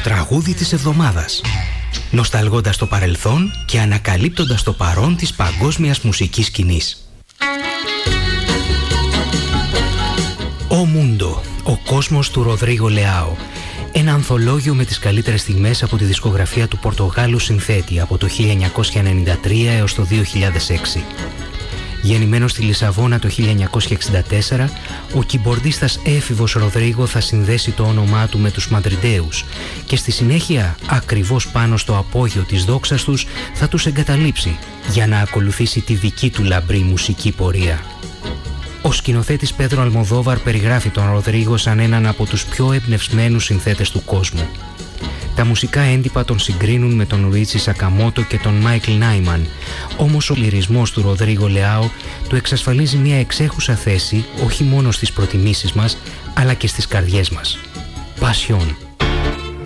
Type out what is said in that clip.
τραγούδι της εβδομάδας. Νοσταλγώντας το παρελθόν και ανακαλύπτοντας το παρόν της παγκόσμιας μουσικής σκηνής. Ο Μούντο, ο κόσμος του Ροδρίγο Λεάο. Ένα ανθολόγιο με τις καλύτερες στιγμές από τη δισκογραφία του Πορτογάλου συνθέτη από το 1993 έως το 2006. Γεννημένος στη Λισαβόνα το 1964, ο κιμπορδίστας έφηβος Ροδρίγο θα συνδέσει το όνομά του με τους Μαδριντέους και στη συνέχεια, ακριβώς πάνω στο απόγειο της δόξας τους, θα τους εγκαταλείψει για να ακολουθήσει τη δική του λαμπρή μουσική πορεία. Ο σκηνοθέτης Πέδρο Αλμοδόβαρ περιγράφει τον Ροδρίγο σαν έναν από τους πιο εμπνευσμένους συνθέτες του κόσμου. Τα μουσικά έντυπα τον συγκρίνουν με τον Ρουίτσι Σακαμότο και τον Μάικλ Νάιμαν, όμως ο λυρισμός του Ροδρίγο Λεάο του εξασφαλίζει μια εξέχουσα θέση όχι μόνο στις προτιμήσεις μας, αλλά και στις καρδιές μας. Passion.